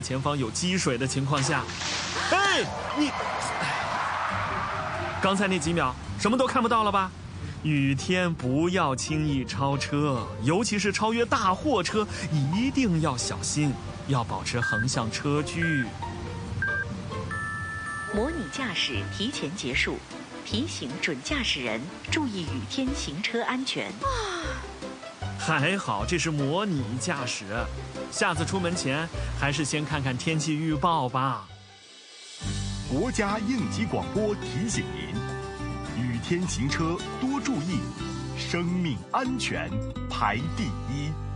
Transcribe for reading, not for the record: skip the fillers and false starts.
前方有积水的情况下，哎，刚才那几秒什么都看不到了吧？雨天不要轻易超车，尤其是超越大货车，一定要小心，要保持横向车距。 模拟驾驶提前结束，提醒准驾驶人注意雨天行车安全。 还好这是模拟驾驶，下次出门前还是先看看天气预报吧。 国家应急广播提醒您：雨天行车多注意，生命安全排第一。